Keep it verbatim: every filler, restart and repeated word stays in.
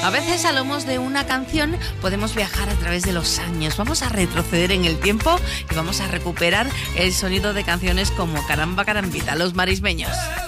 A veces a lomos de una canción podemos viajar a través de los años. Vamos a retroceder en el tiempo y vamos a recuperar el sonido de canciones como Caramba Carambita, Los Marismeños.